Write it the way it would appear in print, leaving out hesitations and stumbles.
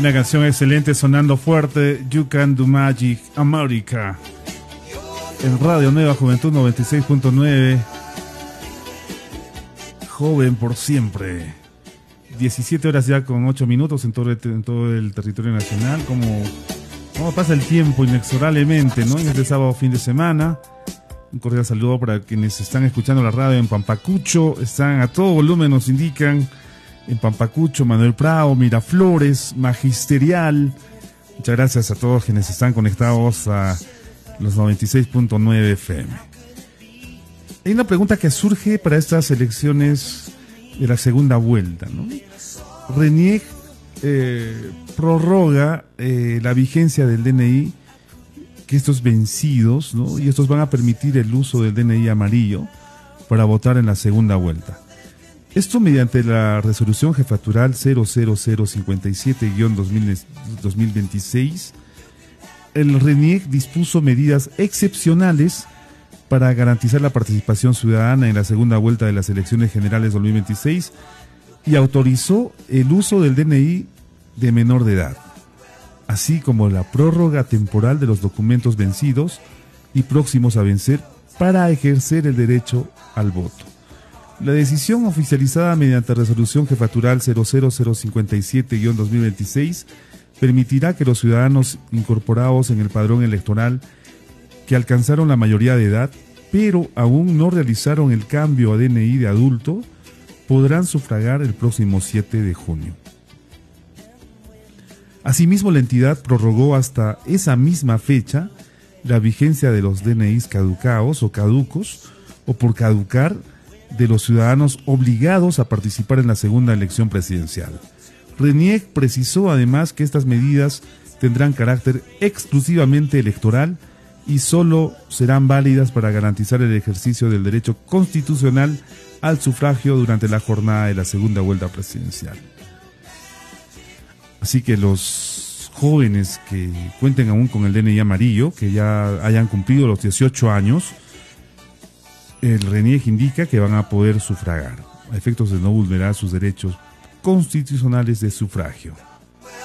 Una canción excelente sonando fuerte, You Can Do Magic America, en Radio Nueva Juventud 96.9. Joven por siempre. 17 horas ya con 8 minutos en todo el territorio nacional. Cómo pasa el tiempo inexorablemente, ¿no? En este sábado fin de semana. Un cordial saludo para quienes están escuchando la radio en Pampacucho. Están a todo volumen, nos indican. En Pampacucho, Manuel Prado, Miraflores, Magisterial. Muchas gracias a todos quienes están conectados a los 96.9 FM. Hay una pregunta que surge para estas elecciones de la segunda vuelta, ¿no? RENIEC prorroga la vigencia del DNI, que estos vencidos, ¿no? Y estos van a permitir el uso del DNI amarillo para votar en la segunda vuelta. Esto mediante la resolución jefatural 00057-2026, el RENIEC dispuso medidas excepcionales para garantizar la participación ciudadana en la segunda vuelta de las elecciones generales 2026 y autorizó el uso del DNI de menor de edad, así como la prórroga temporal de los documentos vencidos y próximos a vencer para ejercer el derecho al voto. La decisión oficializada mediante resolución jefatural 00057-2026 permitirá que los ciudadanos incorporados en el padrón electoral que alcanzaron la mayoría de edad, pero aún no realizaron el cambio a DNI de adulto, podrán sufragar el próximo 7 de junio. Asimismo, la entidad prorrogó hasta esa misma fecha la vigencia de los DNIs caducados o caducos o por caducar de los ciudadanos obligados a participar en la segunda elección presidencial. RENIEC precisó además que estas medidas tendrán carácter exclusivamente electoral y solo serán válidas para garantizar el ejercicio del derecho constitucional al sufragio durante la jornada de la segunda vuelta presidencial. Así que los jóvenes que cuenten aún con el DNI amarillo, que ya hayan cumplido los 18 años, el RENIEC indica que van a poder sufragar, a efectos de no vulnerar sus derechos constitucionales de sufragio.